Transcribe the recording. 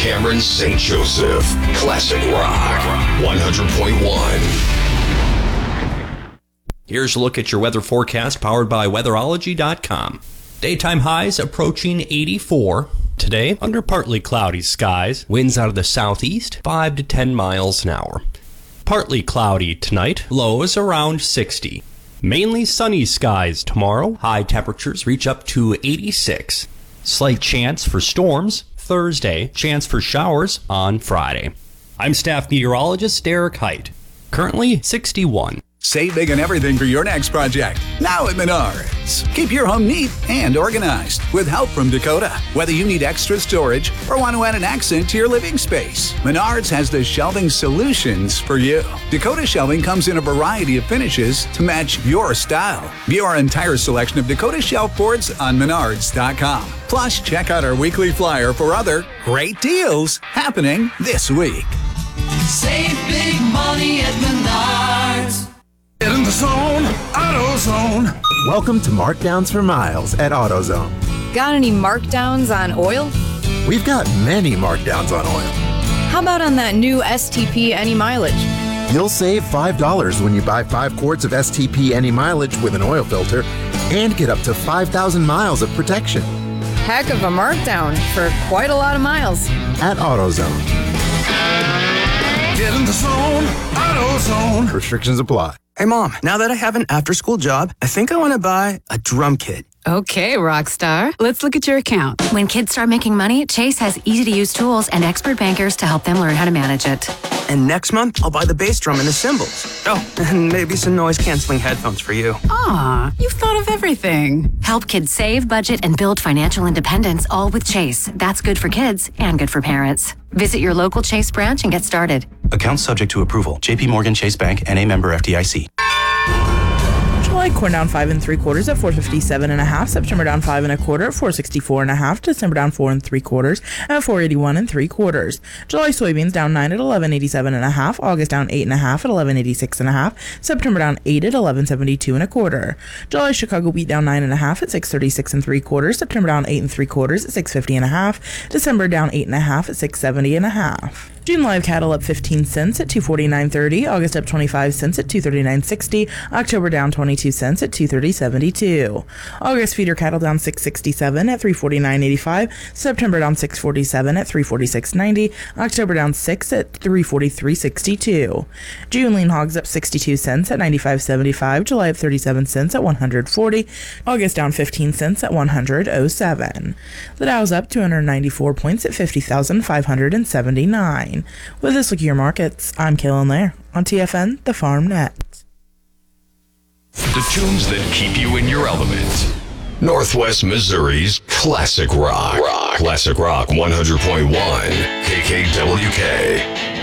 Cameron St. Joseph. Classic Rock 100.1. Here's a look at your weather forecast powered by weatherology.com. Daytime highs approaching 84. Today, under partly cloudy skies, winds out of the southeast, 5 to 10 miles an hour. Partly cloudy tonight, lows around 60. Mainly sunny skies tomorrow, high temperatures reach up to 86. Slight chance for storms Thursday, chance for showers on Friday. I'm staff meteorologist Derek Height. Currently 61. Save big on everything for your next project. Now at Menards. Keep your home neat and organized with help from Dakota. Whether you need extra storage or want to add an accent to your living space, Menards has the shelving solutions for you. Dakota shelving comes in a variety of finishes to match your style. View our entire selection of Dakota shelf boards on Menards.com. Plus, check out our weekly flyer for other great deals happening this week. Save big money at Menards. Get in the zone, AutoZone. Welcome to Markdowns for Miles at AutoZone. Got any markdowns on oil? We've got many markdowns on oil. How about on that new STP Any Mileage? You'll save $5 when you buy 5 quarts of STP Any Mileage with an oil filter and get up to 5,000 miles of protection. Heck of a markdown for quite a lot of miles. At AutoZone. Get in the zone, AutoZone. Restrictions apply. Hey, Mom, now that I have an after-school job, I think I want to buy a drum kit. Okay, Rockstar. Let's look at your account. When kids start making money, Chase has easy-to-use tools and expert bankers to help them learn how to manage it. And next month, I'll buy the bass drum and the cymbals. Oh, and maybe some noise-canceling headphones for you. Aw, you've thought of everything. Help kids save, budget, and build financial independence, all with Chase. That's good for kids and good for parents. Visit your local Chase branch and get started. Account subject to approval. J.P. Morgan Chase Bank, N.A. member FDIC. July corn down 5 3/4 at 457.5. September down 5 1/4 at 464.5. December down 4 3/4 at 481 3/4. July soybeans down 9 at 1187.5. August down 8 1/2 at 1186.5. September down 8 at 1172 1/4. July Chicago wheat down 9 1/2 at 636 3/4. September down 8 3/4 at 650.5. December down 8 1/2 at 670.5. June live cattle up 15 cents at 249.30. August up 25 cents at 239.60. October down 22 cents at 230.72. August feeder cattle down 667 at 349.85. September down 647 at 346.90. October down 6 at 343.62. June lean hogs up 62 cents at 95.75. July up 37 cents at 140. August down 15 cents at 100.07. The Dow's up 294 points at 50,579. With this look at your markets, I'm Kaylin Lair on TFN, the Farm Net. The tunes that keep you in your element. Northwest Missouri's Classic Rock. Classic Rock 100.1 KKWK.